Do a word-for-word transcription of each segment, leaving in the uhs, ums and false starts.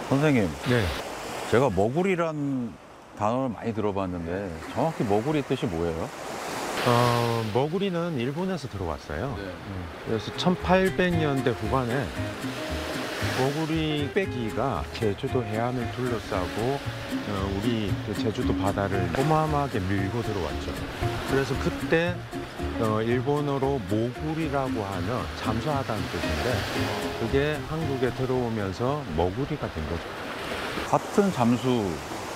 선생님, 네. 제가 머구리란 단어를 많이 들어봤는데 정확히 머구리 뜻이 뭐예요? 어, 머구리는 일본에서 들어왔어요. 네. 음, 그래서 천팔백 년대 후반에 머구리 빼기가 제주도 해안을 둘러싸고 어, 우리 그 제주도 바다를 어마어마하게 밀고 들어왔죠. 그래서 그때 어, 일본어로 모구리라고 하면 잠수하다는 뜻인데 그게 한국에 들어오면서 머구리가 된 거죠. 같은 잠수,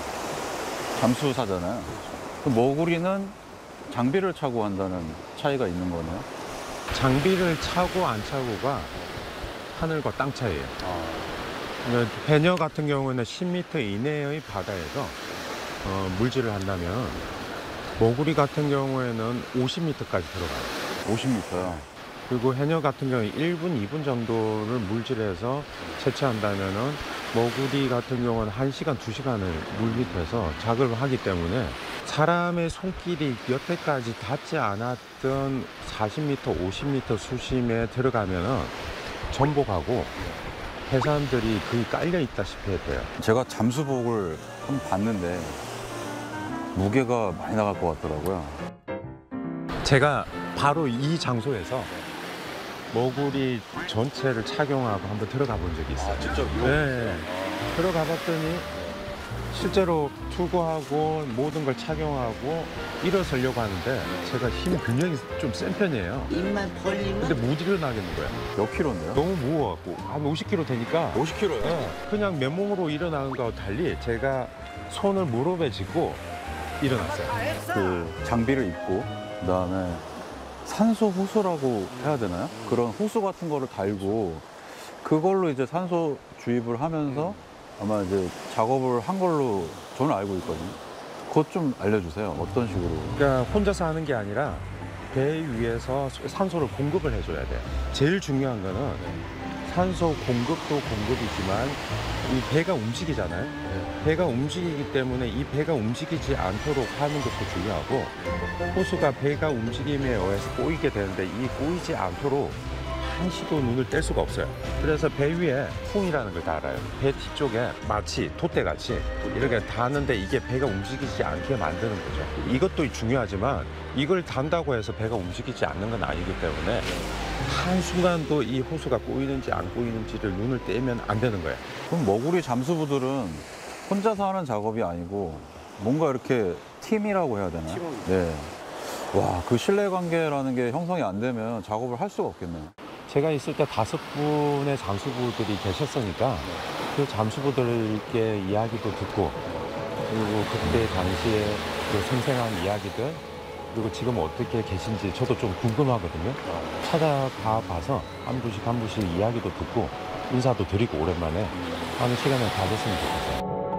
잠수사잖아요. 그 머구리는 장비를 차고 한다는 차이가 있는 거네요. 장비를 차고 안 차고가 하늘과 땅 차이예요. 아. 그러니까 해녀 같은 경우는 십 미터 이내의 바다에서 어, 물질을 한다면 머구리 같은 경우에는 오십 미터까지 들어가요. 오십 미터요. 그리고 해녀 같은 경우에 일 분, 이 분 정도를 물질해서 채취한다면은 머구리 같은 경우는 한 시간, 두 시간을 물 밑에서 작업을 하기 때문에 사람의 손길이 여태까지 닿지 않았던 사십 미터, 오십 미터 수심에 들어가면은 전복하고 해산들이 거의 깔려 있다시피 해요. 제가 잠수복을 한번 봤는데 무게가 많이 나갈 것 같더라고요. 제가 바로 이 장소에서 머구리 전체를 착용하고 한번 들어가 본 적이 있어요. 아, 직접 이용? 네. 들어가 봤더니 실제로 투구하고 모든 걸 착용하고 일어서려고 하는데 제가 힘이 굉장히 좀 센 편이에요. 입만 벌리면 근데 못 일어나겠는 거야. 몇 킬로인데요? 너무 무거워갖고 한 오십 킬로그램 되니까 오십 킬로요? 네, 그냥 맨몸으로 일어나는 거와 달리 제가 손을 무릎에 짚고 일어났어요. 그 장비를 입고 그다음에 산소 호수라고 해야 되나요? 그런 호수 같은 거를 달고 그걸로 이제 산소 주입을 하면서 아마 이제 작업을 한 걸로 저는 알고 있거든요. 그것 좀 알려주세요. 어떤 식으로? 그러니까 혼자서 하는 게 아니라 배 위에서 산소를 공급을 해줘야 돼요. 제일 중요한 거는 산소 공급도 공급이지만 이 배가 움직이잖아요. 배가 움직이기 때문에 이 배가 움직이지 않도록 하는 것도 중요하고 호수가 배가 움직임에 의해서 꼬이게 되는데 이 꼬이지 않도록 한시도 눈을 뗄 수가 없어요. 그래서 배 위에 풍이라는 걸 달아요. 배 뒤쪽에 마치 돛대같이 이렇게 다는데 이게 배가 움직이지 않게 만드는 거죠. 이것도 중요하지만 이걸 단다고 해서 배가 움직이지 않는 건 아니기 때문에 한순간도 이 호수가 꼬이는지 안 꼬이는지를 눈을 떼면 안 되는 거예요. 그럼 머구리 잠수부들은 혼자서 하는 작업이 아니고 뭔가 이렇게 팀이라고 해야 되나요? 네. 와, 그 신뢰관계라는 게 형성이 안 되면 작업을 할 수가 없겠네요. 제가 있을 때 다섯 분의 잠수부들이 계셨으니까 그 잠수부들께 이야기도 듣고 그리고 그때 당시에 그 생생한 이야기들 그리고 지금 어떻게 계신지 저도 좀 궁금하거든요. 찾아가 봐서 한 분씩 한 분씩 이야기도 듣고 인사도 드리고 오랜만에 하는 시간을 가졌으면 좋겠어요.